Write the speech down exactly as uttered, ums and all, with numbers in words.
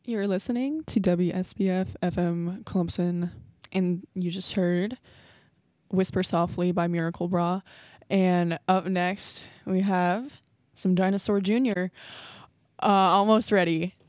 You're listening to W S B F F M Clemson, and you just heard Whisper Softly by Miracle Bra. And up next, we have some Dinosaur Junior Uh, almost ready.